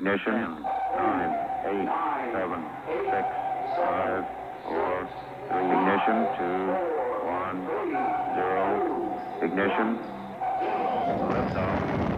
Ignition. 9, 8, 7, 6, 5, 4, 3. Ignition. 2, 1, 0. Ignition. Liftoff.